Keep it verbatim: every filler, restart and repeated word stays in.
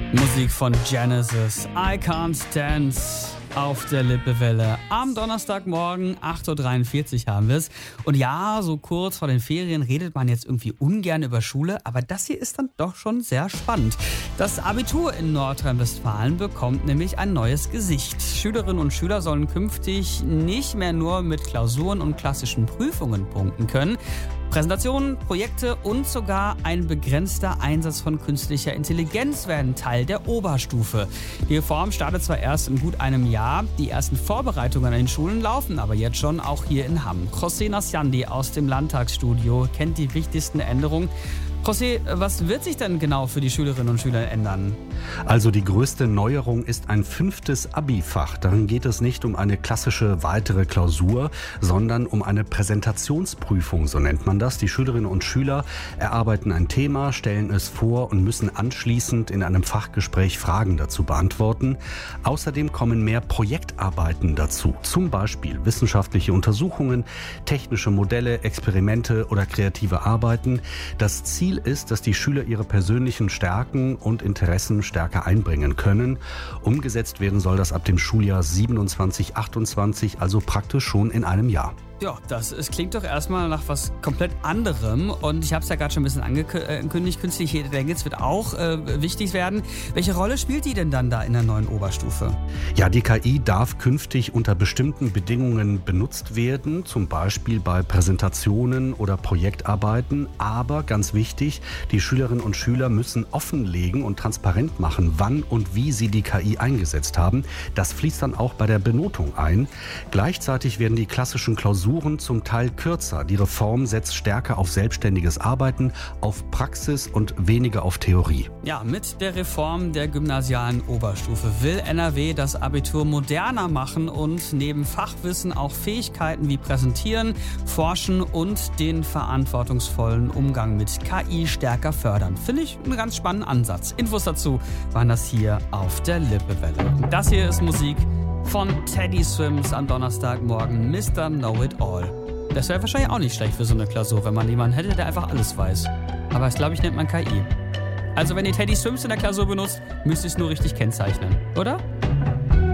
Musik von Genesis, I Can't Dance auf der Lippewelle. Am Donnerstagmorgen, acht Uhr dreiundvierzig haben wir es. Und ja, so kurz vor den Ferien redet man jetzt irgendwie ungern über Schule, aber das hier ist dann doch schon sehr spannend. Das Abitur in Nordrhein-Westfalen bekommt nämlich ein neues Gesicht. Schülerinnen und Schüler sollen künftig nicht mehr nur mit Klausuren und klassischen Prüfungen punkten können. Präsentationen, Projekte und sogar ein begrenzter Einsatz von künstlicher Intelligenz werden Teil der Oberstufe. Die Reform startet zwar erst in gut einem Jahr, die ersten Vorbereitungen an den Schulen laufen aber jetzt schon, auch hier in Hamm. José Nasciandi aus dem Landtagsstudio kennt die wichtigsten Änderungen. José, was wird sich denn genau für die Schülerinnen und Schüler ändern? Also die größte Neuerung ist ein fünftes Abi-Fach. Darin geht es nicht um eine klassische weitere Klausur, sondern um eine Präsentationsprüfung, so nennt man das. Die Schülerinnen und Schüler erarbeiten ein Thema, stellen es vor und müssen anschließend in einem Fachgespräch Fragen dazu beantworten. Außerdem kommen mehr Projektarbeiten dazu, zum Beispiel wissenschaftliche Untersuchungen, technische Modelle, Experimente oder kreative Arbeiten. Das Ziel ist, dass die Schüler ihre persönlichen Stärken und Interessen stärker einbringen können. Umgesetzt werden soll das ab dem Schuljahr siebenundzwanzig achtundzwanzig, also praktisch schon in einem Jahr. Ja, das es klingt doch erstmal nach was komplett anderem und ich habe es ja gerade schon ein bisschen angekündigt, künstliche Intelligenz wird auch äh, wichtig werden. Welche Rolle spielt die denn dann da in der neuen Oberstufe? Ja, die K I darf künftig unter bestimmten Bedingungen benutzt werden, zum Beispiel bei Präsentationen oder Projektarbeiten. Aber ganz wichtig, die Schülerinnen und Schüler müssen offenlegen und transparent machen, wann und wie sie die K I eingesetzt haben. Das fließt dann auch bei der Benotung ein. Gleichzeitig werden die klassischen Klausuren zum Teil kürzer. Die Reform setzt stärker auf selbstständiges Arbeiten, auf Praxis und weniger auf Theorie. Ja, mit der Reform der gymnasialen Oberstufe will N R W das Abitur moderner machen und neben Fachwissen auch Fähigkeiten wie Präsentieren, Forschen und den verantwortungsvollen Umgang mit K I stärker fördern. Finde ich einen ganz spannenden Ansatz. Infos dazu waren das hier auf der Lippewelle. Das hier ist Musik von Teddy Swims am Donnerstagmorgen, Mister Know-It-All. Das wäre wahrscheinlich auch nicht schlecht für so eine Klausur, wenn man jemanden hätte, der einfach alles weiß. Aber das, glaube ich, nennt man K I. Also wenn ihr Teddy Swims in der Klausur benutzt, müsst ihr es nur richtig kennzeichnen, oder?